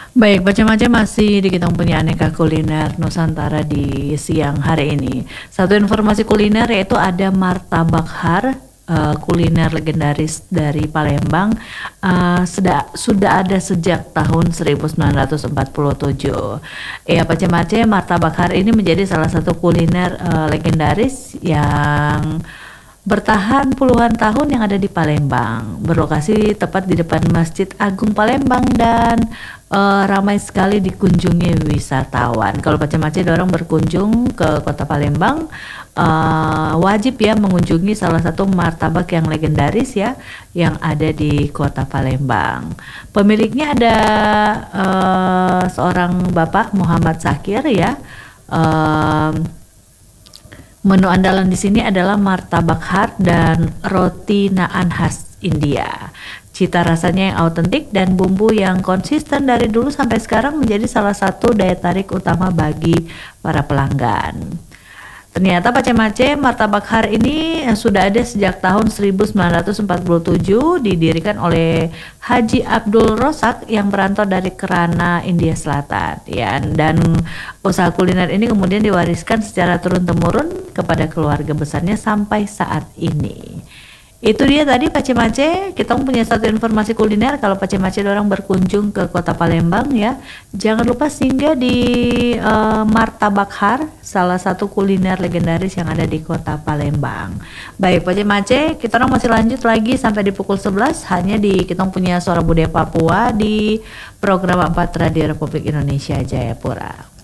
Baik, macam-macam masih di kita punya aneka kuliner Nusantara di siang hari ini. Satu informasi kuliner yaitu ada martabak har, kuliner legendaris dari Palembang, sudah ada sejak tahun 1947. Ya, macam-macam martabak har ini menjadi salah satu kuliner legendaris yang bertahan puluhan tahun yang ada di Palembang, berlokasi tepat di depan Masjid Agung Palembang dan ramai sekali dikunjungi wisatawan. Kalau macam-macam orang berkunjung ke Kota Palembang, wajib ya mengunjungi salah satu martabak yang legendaris ya, yang ada di Kota Palembang. Pemiliknya ada seorang Bapak Muhammad Sakir ya. Em, Menu andalan di sini adalah martabak har dan roti naan khas India. Cita rasanya yang autentik dan bumbu yang konsisten dari dulu sampai sekarang menjadi salah satu daya tarik utama bagi para pelanggan. Ternyata Pacemace martabak har ini sudah ada sejak tahun 1947, didirikan oleh Haji Abdul Rosak yang berantau dari Kerana, India Selatan ya, dan usaha kuliner ini kemudian diwariskan secara turun-temurun kepada keluarga besarnya sampai saat ini. Itu dia tadi Pacemace, kita punya satu informasi kuliner kalau Pacemace orang berkunjung ke Kota Palembang ya. Jangan lupa singgah di Martabak Har, salah satu kuliner legendaris yang ada di Kota Palembang. Baik Pacemace, kita orang masih lanjut lagi sampai di pukul 11 hanya di kita punya Suara Budaya Papua di program 4 Radio Republik Indonesia Jayapura.